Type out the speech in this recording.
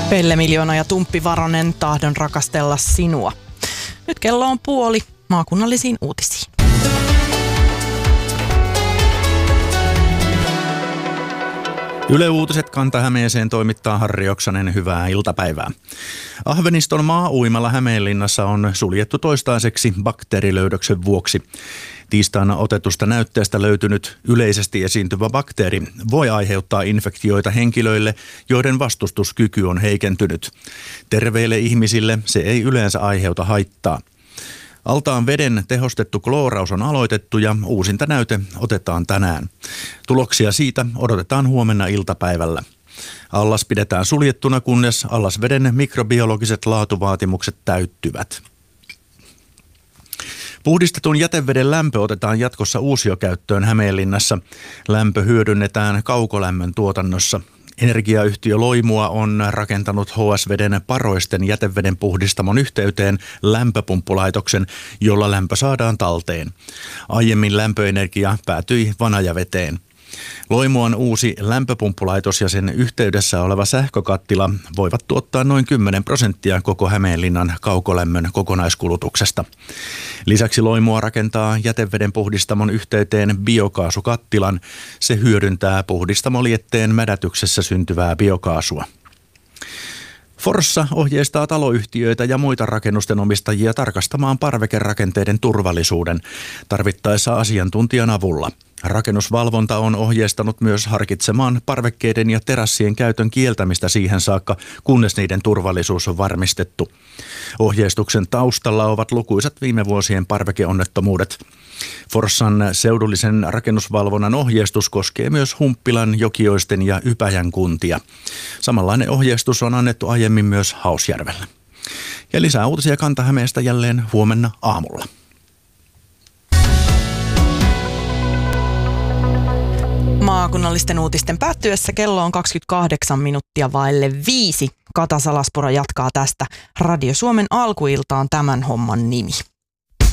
Pelle Miljoona ja Tumppi Varonen, tahdon rakastella sinua. Nyt kello on 1:30 maakunnallisiin uutisiin. Yle Uutiset Kanta-Hämeeseen toimittaa Harri Oksanen, hyvää iltapäivää. Ahveniston maa-uimalla Hämeenlinnassa on suljettu toistaiseksi bakteerilöydöksen vuoksi. Tiistaina otetusta näytteestä löytynyt yleisesti esiintyvä bakteeri voi aiheuttaa infektioita henkilöille, joiden vastustuskyky on heikentynyt. Terveille ihmisille se ei yleensä aiheuta haittaa. Altaan veden tehostettu klooraus on aloitettu ja uusinta näyte otetaan tänään. Tuloksia siitä odotetaan huomenna iltapäivällä. Allas pidetään suljettuna, kunnes allasveden mikrobiologiset laatuvaatimukset täyttyvät. Puhdistetun jäteveden lämpö otetaan jatkossa uusiokäyttöön Hämeenlinnassa. Lämpö hyödynnetään kaukolämmön tuotannossa. Energiayhtiö Loimua on rakentanut HS-veden Paroisten jäteveden puhdistamon yhteyteen lämpöpumppulaitoksen, jolla lämpö saadaan talteen. Aiemmin lämpöenergia päätyi Vanajaveteen. Loimuan uusi lämpöpumppulaitos ja sen yhteydessä oleva sähkökattila voivat tuottaa noin 10% koko Hämeenlinnan kaukolämmön kokonaiskulutuksesta. Lisäksi Loimua rakentaa jäteveden puhdistamon yhteyteen biokaasukattilan. Se hyödyntää puhdistamolietteen mädätyksessä syntyvää biokaasua. Forssa ohjeistaa taloyhtiöitä ja muita rakennusten omistajia tarkastamaan parvekerakenteiden turvallisuuden tarvittaessa asiantuntijan avulla. Rakennusvalvonta on ohjeistanut myös harkitsemaan parvekkeiden ja terassien käytön kieltämistä siihen saakka, kunnes niiden turvallisuus on varmistettu. Ohjeistuksen taustalla ovat lukuisat viime vuosien parvekeonnettomuudet. Forssan seudullisen rakennusvalvonnan ohjeistus koskee myös Humppilan, Jokioisten ja Ypäjän kuntia. Samanlainen ohjeistus on annettu aiemmin myös Hausjärvellä. Ja lisää uutisia Kanta-Hämeestä jälleen huomenna aamulla. Maakunnallisten uutisten päättyessä kello on 5:28. Kata Salaspuro jatkaa tästä. Radio Suomen alkuilta on tämän homman nimi.